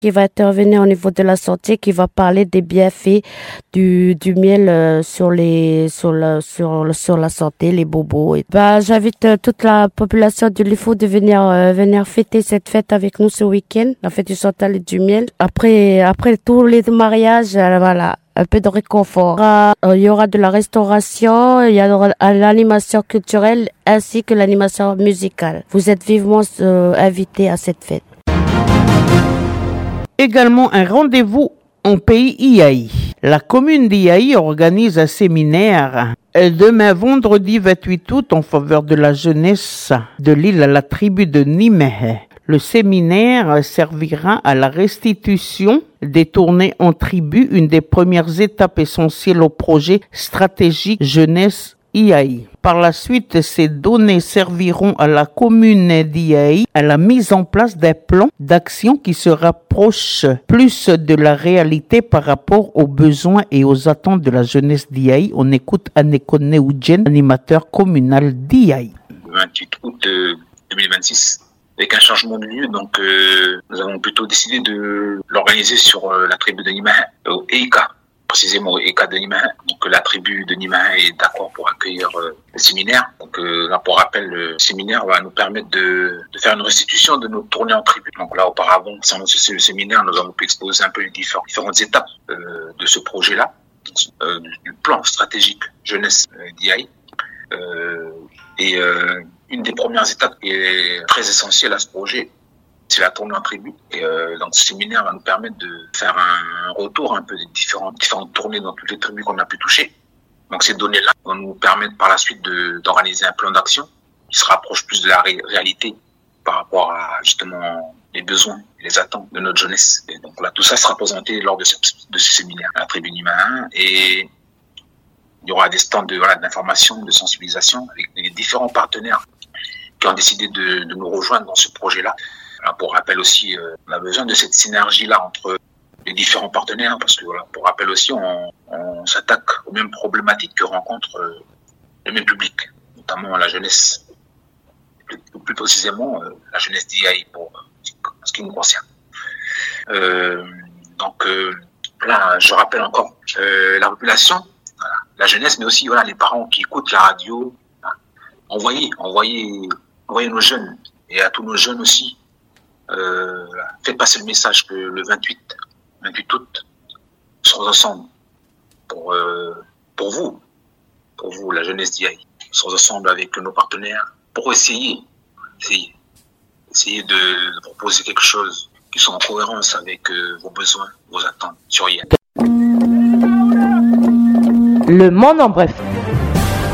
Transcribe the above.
qui va intervenir au niveau de la santé, qui va parler des bienfaits du miel sur la santé, les bobos. J'invite toute la population de l'IFO de venir fêter cette fête avec nous ce week-end, la fête du santal et du miel. Après tous les mariages, voilà. Un peu de réconfort. Il y aura de la restauration, il y aura l'animation culturelle ainsi que l'animation musicale. Vous êtes vivement invités à cette fête. Également un rendez-vous en pays Ihaï. La commune d'Ihaï organise un séminaire demain vendredi 28 août en faveur de la jeunesse de l'île à la tribu de Nimeh. Le séminaire servira à la restitution des tournées en tribu, une des premières étapes essentielles au projet stratégique jeunesse Ihaï. Par la suite, ces données serviront à la commune d'Ihaï à la mise en place d'un plan d'action qui se rapproche plus de la réalité par rapport aux besoins et aux attentes de la jeunesse d'Ihaï. On écoute Anekone Oudjen, animateur communal d'Ihaï. 28 août 2026. Avec un changement de lieu, donc nous avons plutôt décidé de l'organiser sur la tribu de Nimeh, au EICA, précisément au EICA de Nimeh. Donc la tribu de Nimeh est d'accord pour accueillir le séminaire. Donc là, pour rappel, le séminaire va nous permettre de faire une restitution de notre tournée en tribu. Donc là, auparavant, sans le séminaire, nous avons pu exposer un peu les différentes étapes de ce projet-là, du plan stratégique jeunesse d'Ihaï. Une des premières étapes qui est très essentielle à ce projet, c'est la tournée en tribu. Et donc ce séminaire va nous permettre de faire un retour un peu des différentes tournées dans toutes les tribus qu'on a pu toucher. Donc ces données-là vont nous permettre par la suite d'organiser un plan d'action qui se rapproche plus de la réalité par rapport à justement les besoins et les attentes de notre jeunesse. Et donc là, tout ça sera présenté lors de ce séminaire à la tribu Nimeh. Et il y aura des stands d'information, de sensibilisation avec les différents partenaires qui ont décidé de nous rejoindre dans ce projet-là. Alors, pour rappel aussi, on a besoin de cette synergie-là entre les différents partenaires parce que voilà, pour rappel aussi, on s'attaque aux mêmes problématiques que rencontre le même public, notamment la jeunesse, plus précisément la jeunesse d'Ihaï pour ce qui nous concerne. Donc là, je rappelle encore la population, voilà, la jeunesse, mais aussi voilà les parents qui écoutent la radio. Envoyez nos jeunes et à tous nos jeunes aussi. Faites passer le message que le 28 août, nous serons ensemble pour vous, la jeunesse d'Ihaï. Nous serons ensemble avec nos partenaires pour essayer de proposer quelque chose qui soit en cohérence avec vos besoins, vos attentes sur Ihaï. Le monde en bref.